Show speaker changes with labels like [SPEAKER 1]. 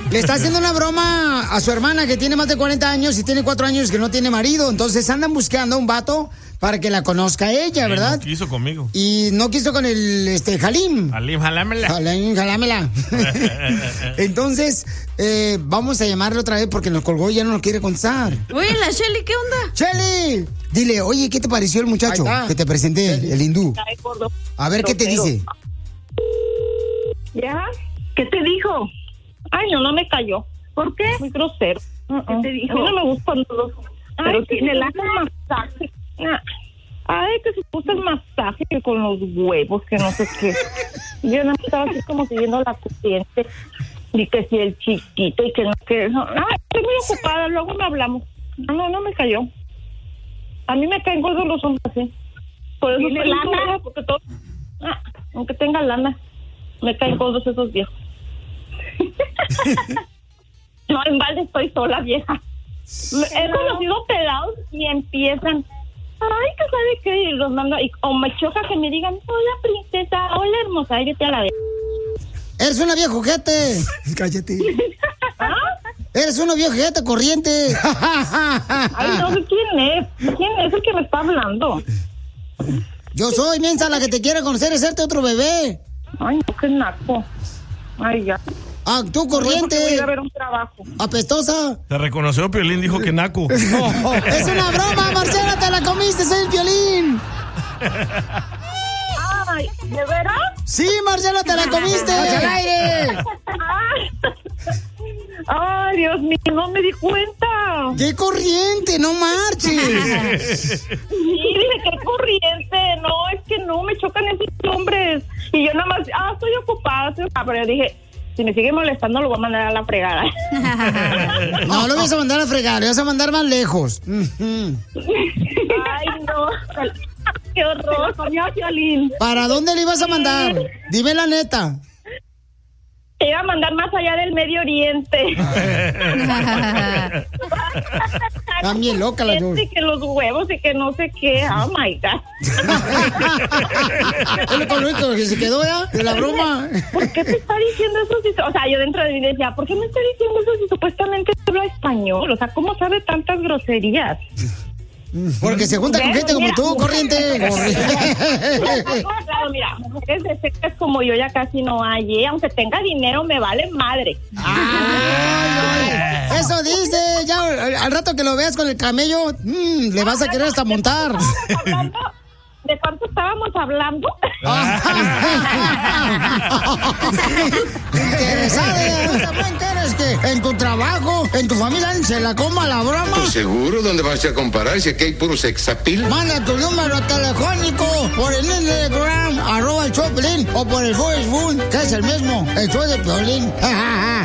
[SPEAKER 1] Le está haciendo una broma a su hermana que tiene más de 40 años y tiene 4 años que no tiene marido. Entonces andan buscando a un vato para que la conozca ella, ¿verdad?
[SPEAKER 2] No quiso conmigo.
[SPEAKER 1] Y no quiso con el Halim.
[SPEAKER 2] Halim, jalámela.
[SPEAKER 1] Halim, jalámela. Entonces, vamos a llamarle otra vez porque nos colgó y ya no nos quiere contestar.
[SPEAKER 3] Oye, la Shelly, ¿qué onda?
[SPEAKER 1] ¡Shelly! Dile, oye, ¿qué te pareció el muchacho que te presenté, el hindú? A ver, ¿qué te dice?
[SPEAKER 4] ¿Ya? ¿Qué te dijo? Ay, no me cayó. ¿Por qué? Muy grosero. ¿Qué te dijo? A mí no me gustan los... Pero tiene el masaje. Ay, que se puso el masaje que con los huevos, que no sé qué. Yo no estaba así como siguiendo la corriente. Y que si el chiquito y que no, que... Ay, estoy muy ocupada, luego me hablamos. No me cayó. A mí me caen gordos los hombres así. Por eso
[SPEAKER 5] ¿Tiene lana?
[SPEAKER 4] Porque todo... aunque tenga lana, me caen gordos esos viejos. No, en balde estoy sola, vieja. He conocido pelados y empiezan, ay, que sabe qué, y los mando, o me choca que me digan, hola princesa, hola hermosa, y vete a la vez.
[SPEAKER 1] Eres una vieja ojete. Cállate. Eres una vieja ojete corriente.
[SPEAKER 4] Ay, no sé quién es el que me está hablando.
[SPEAKER 1] Yo soy, mensa, la que te quiere conocer, es hacerte otro bebé.
[SPEAKER 4] Ay, no, qué naco. Ay, ya.
[SPEAKER 1] Ah, tú corriente.
[SPEAKER 4] Voy a ver un trabajo.
[SPEAKER 1] Apestosa.
[SPEAKER 2] Te reconoció, Piolín, dijo que naco.
[SPEAKER 1] Es una broma, Marcela, te la comiste, soy el Piolín.
[SPEAKER 4] Ay, ¿de veras?
[SPEAKER 1] Sí, Marcela, te la comiste. ¡Al aire!
[SPEAKER 4] Ay, Dios mío, no me di cuenta.
[SPEAKER 1] ¡Qué corriente! ¡No marches!
[SPEAKER 4] Sí, dije, qué corriente. No, es que no, me chocan esos hombres. Y yo nada más, estoy ocupada. Pero yo dije, si me sigue molestando, lo voy a mandar a la fregada.
[SPEAKER 1] No, lo vas a mandar a fregar, lo vas a mandar más lejos.
[SPEAKER 4] Ay, no. Qué horror.
[SPEAKER 1] ¿Para dónde le ibas a mandar? Dime la neta.
[SPEAKER 4] Te iba a mandar más allá del Medio Oriente.
[SPEAKER 1] También loca la dos.
[SPEAKER 4] Y que los huevos y que no sé qué. Oh my God.
[SPEAKER 1] Es lo único que se quedó ya de la broma.
[SPEAKER 4] ¿Por qué te está diciendo eso? O sea, yo dentro de mí decía, ¿por qué me está diciendo eso si supuestamente habla español? O sea, ¿cómo sabe tantas groserías?
[SPEAKER 1] Porque se junta con gente como tú, corriente.
[SPEAKER 4] Claro, mira, mujeres de secas como yo ya casi no hay, aunque tenga dinero me vale madre.
[SPEAKER 1] Ay, eso dice, ya al rato que lo veas con el camello, le vas a querer hasta montar.
[SPEAKER 4] ¿De cuánto estábamos hablando?
[SPEAKER 1] Interesada, es que en tu trabajo, en tu familia, se la coma la broma.
[SPEAKER 6] Pues seguro, ¿dónde vas a comparar? Si aquí hay puro sexapil.
[SPEAKER 1] Manda tu número telefónico por el Instagram, @el show de Piolín, o por el Facebook, que es el mismo, el show de Piolín.